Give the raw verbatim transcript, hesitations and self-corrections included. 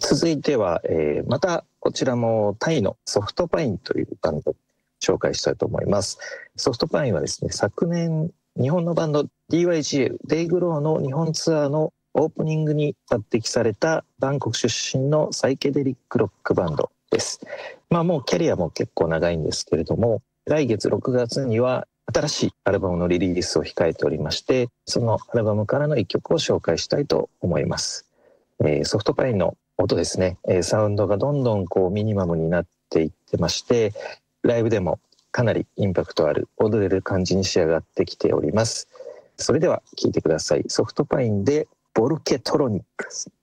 続いては、えー、またこちらもタイのソフトパインというバンドを紹介したいと思います。ソフトパインはですね、昨年日本のバンド ディーワイジーエル デイグローの日本ツアーのオープニングに抜擢されたバンコク出身のサイケデリックロックバンドです。まあもうキャリアも結構長いんですけれども、来月ろくがつには新しいアルバムのリリースを控えておりまして、そのアルバムからの一曲を紹介したいと思います。えー、ソフトパインの音ですね、サウンドがどんどんこうミニマムになっていってまして、ライブでもかなりインパクトある踊れる感じに仕上がってきております。それでは聴いてください。ソフトパインでボルケトロニックス。